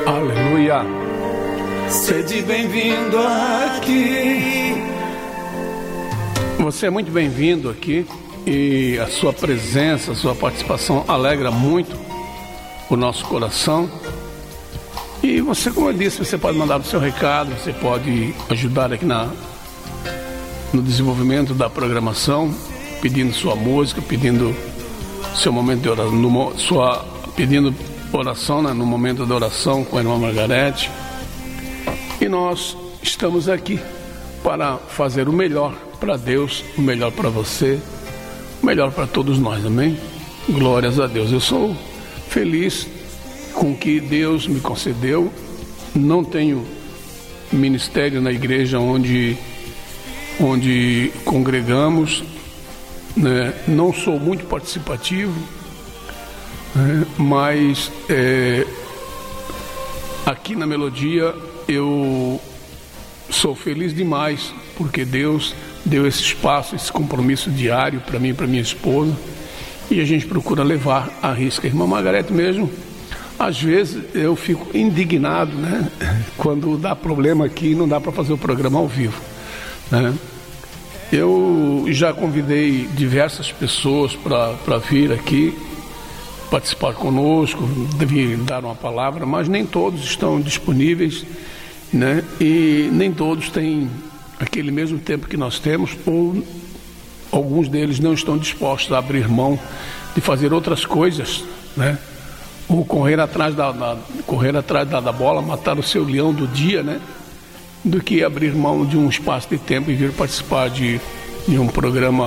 Aleluia. Sede bem-vindo aqui. Você é muito bem-vindo aqui e a sua presença, a sua participação alegra muito o nosso coração. E você, como eu disse, você pode mandar o seu recado, você pode ajudar aqui no desenvolvimento da programação, pedindo sua música, pedindo seu momento de oração, pedindo oração, né, no momento da oração com a irmã Margarete. E nós estamos aqui para fazer o melhor para Deus, o melhor para você, o melhor para todos nós, amém? Glórias a Deus. Eu sou feliz com o que Deus me concedeu. Não tenho ministério na igreja onde congregamos, né? Não sou muito participativo, né? Mas aqui na Melodia eu sou feliz demais porque Deus deu esse espaço, esse compromisso diário para mim e para minha esposa, e a gente procura levar à risca. Irmã Margarete mesmo, às vezes eu fico indignado, né? Quando dá problema aqui e não dá para fazer o programa ao vivo, né? Eu já convidei diversas pessoas para vir aqui participar conosco, devia dar uma palavra, mas nem todos estão disponíveis, né? E nem todos têm aquele mesmo tempo que nós temos, ou alguns deles não estão dispostos a abrir mão de fazer outras coisas, né? Ou correr atrás da bola, matar o seu leão do dia, né? Do que abrir mão de um espaço de tempo e vir participar de um programa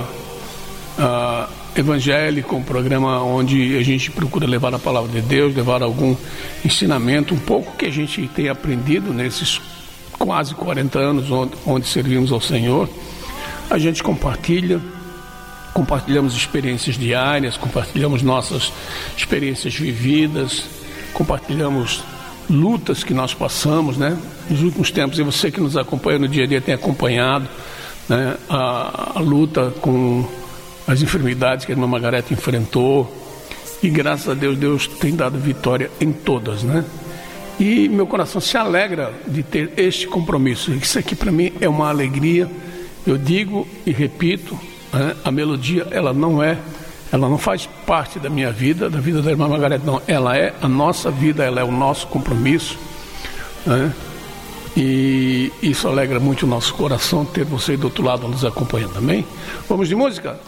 evangélico, um programa onde a gente procura levar a palavra de Deus, levar algum ensinamento, um pouco que a gente tem aprendido nesses quase 40 anos onde servimos ao Senhor. A gente compartilhamos experiências diárias, compartilhamos nossas experiências vividas, compartilhamos lutas que nós passamos, né, nos últimos tempos. E você que nos acompanha no dia a dia tem acompanhado, né, a luta com as enfermidades que a irmã Margarete enfrentou, e graças a Deus, Deus tem dado vitória em todas, né? E meu coração se alegra de ter este compromisso. Isso aqui para mim é uma alegria. Eu digo e repito, né, a Melodia, ela não faz parte da minha vida, da vida da irmã Margarete, não. Ela é a nossa vida, ela é o nosso compromisso, né? E isso alegra muito o nosso coração, ter você do outro lado nos acompanhando, amém? Vamos de música?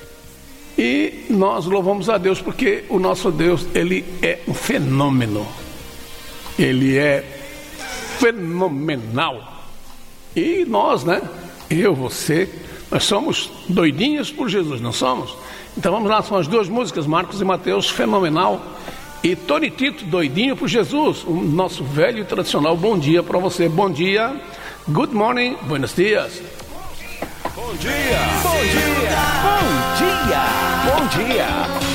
E nós louvamos a Deus porque o nosso Deus, ele é um fenômeno. Ele é fenomenal. E nós, né? Eu, você, nós somos doidinhos por Jesus, não somos? Então vamos lá, são as duas músicas, Marcos e Mateus, Fenomenal, e Tony Tito, Doidinho por Jesus, o nosso velho e tradicional bom dia para você. Bom dia, good morning, buenos dias. Bom dia, bom dia, bom dia, bom dia.